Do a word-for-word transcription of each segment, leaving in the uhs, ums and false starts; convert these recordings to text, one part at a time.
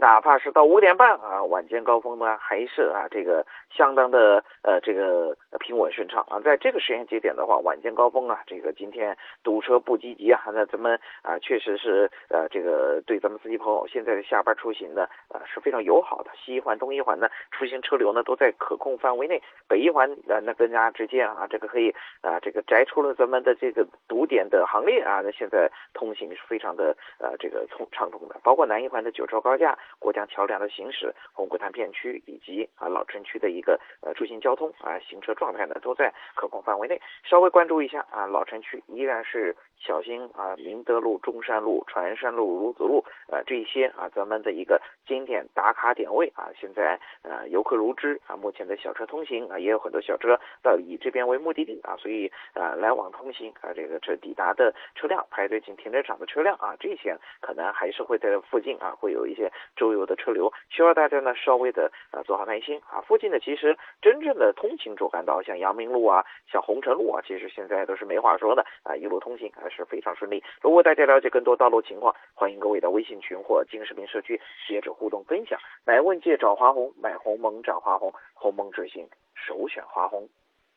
哪怕是到五点半啊，晚间高峰呢还是啊这个相当的呃这个平稳顺畅啊。在这个时间节点的话，晚间高峰啊，这个今天堵车不积极啊，那咱们啊确实是呃这个对咱们司机朋友现在的下班出行呢呃是非常友好的。西一环、东一环呢出行车流呢都在可控范围内，北一环呃那更加直接啊，这个可以啊这个摘出了咱们的这个堵点的行列啊，那现在通行是非常的呃这个通畅通的。包括南一环的九州高架、过江桥梁的行驶、红谷潭片区以及啊老城区的一个呃出行交通啊行车状态呢都在可控范围内。稍微关注一下啊，老城区依然是小心啊明德路、中山路、船山路、鲁子路呃这些啊咱们的一个经典打卡点位啊，现在呃游客如织啊，目前的小车通行啊也有很多小车到以这边为目的地啊，所以呃来往通行啊这个这抵达的车辆排队进停车场的车辆啊，这些可能还是会在附近啊会有一些周游的车流，需要大家呢稍微的呃做好耐心啊。附近的其实真正的通行主干道，像阳明路啊、像红尘路啊，其实现在都是没话说的啊，一路通行还是非常顺利。如果大家了解更多道路情况，欢迎各位到微信群或金视频社区接着互动分享。买问界找华红，买鸿蒙找华红，鸿蒙执行首选华红。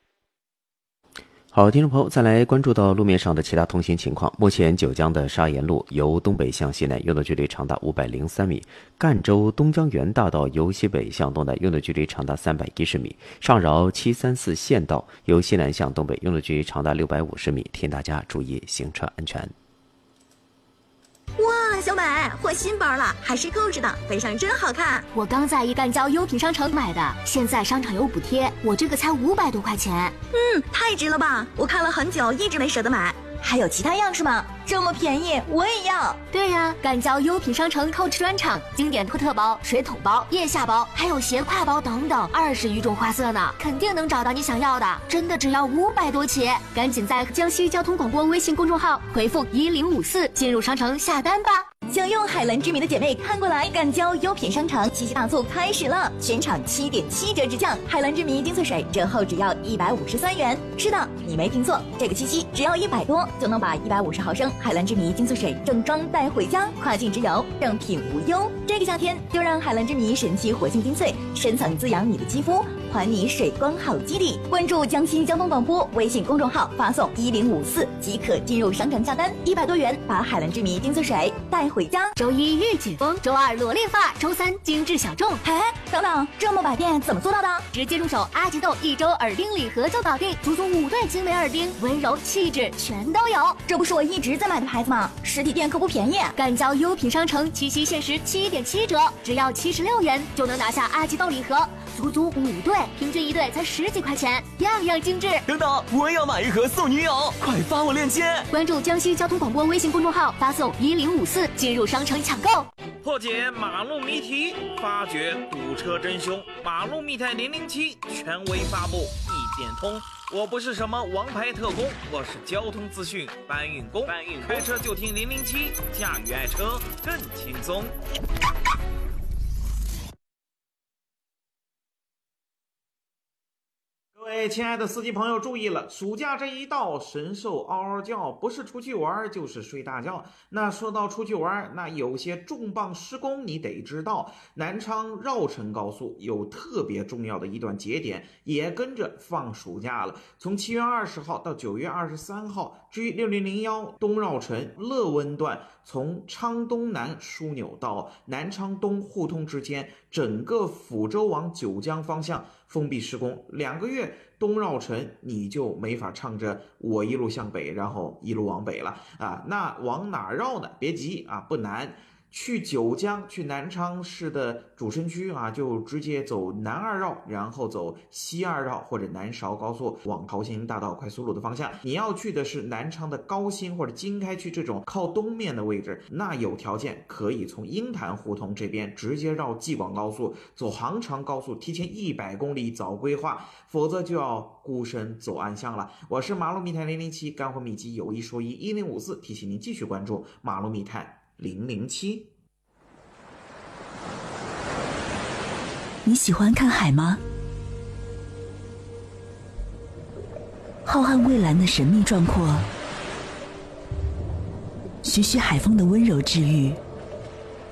好，听众朋友，再来关注到路面上的其他通行情况。目前九江的沙岩路由东北向西南用的距离长达五百零三米，赣州东江源大道由西北向东南用的距离长达三百一十米，上饶七三四县道由西南向东北用的距离长达六百五十米，提醒大家注意行车安全。 哇，小美，换新包了，还是购置的，背上真好看。 我刚在一赣交优品商城买的，现在商场有补贴，我这个才五百多块钱。 嗯，太值了吧！我看了很久，一直没舍得买。还有其他样式吗？这么便宜，我也要。 对呀，赣交优品商城购置专场，经典托特包、水桶包、腋下包，还有斜挎包等等，二十余种花色呢，肯定能找到你想要的。真的只要五百多起，赶紧在江西交通广播微信公众号回复一零五四进入商城下单吧。 想用海蓝之谜的姐妹看过来，赣交优品商城七夕大促开始了，全场七点七折直降，海蓝之谜精粹水折后只要一百五十三元。是的，你没听错，这个七夕只要一百多就能把一百五十毫升海蓝之谜精粹水正装带回家，跨境直邮，正品无忧。这个夏天就让海蓝之谜神奇活性精粹深层滋养你的肌肤，还你水光好肌理。关注江西交通广播微信公众号，发送一零五四即可进入商城下单，一百多元把海蓝之谜精粹水带回家。 周一日紧风，周二裸练发，周三精致小众。 哎，等等，这么百变怎么做到的？ 直接入手阿吉豆一周耳钉礼盒就搞定，足足五对精美耳钉，温柔气质全都有。 这不是我一直在买的牌子吗？实体店可不便宜。 赣交优品商城七夕限时七点七折，只要七十六元就能拿下阿吉豆礼盒，足足五对，平均一对才十几块钱，样样精致。 等等，我也要买一盒送女友，快发我链接。 关注江西交通广播微信公众号，发送一零五四进入商城抢购。 破解马路谜题，发掘堵车真凶。马路密探零零七权威发布，一点通。我不是什么王牌特工，我是交通资讯搬运工。搬运开车就听零零七，驾驭爱车更轻松。 各位亲爱的司机朋友注意了，暑假这一到，神兽嗷嗷叫，不是出去玩就是睡大觉。那说到出去玩，那有些重磅施工你得知道，南昌绕城高速有特别重要的一段节点也跟着放暑假了，从七月二十号到九月二十三号 G 六零零一东绕城乐温段，从昌东南枢纽到南昌东互通之间，整个抚州往九江方向封闭施工，两个月东绕城你就没法唱着我一路向北，然后一路往北了啊！那往哪绕呢？别急啊，不难。去九江，去南昌市的主城区啊，就直接走南二绕，然后走西二绕或者南韶高速往桃兴大道快速路的方向。你要去的是南昌的高新或者经开区这种靠东面的位置，那有条件可以从鹰潭胡同这边直接绕济广高速，走杭长高速，提前一百公里早规划，否则就要孤身走暗巷了。我是马路密探零零七，干货秘籍有一说一，一零五四提醒您继续关注马路密探零零七。 你喜欢看海吗？浩瀚蔚蓝的神秘壮阔，徐徐海风的温柔治愈，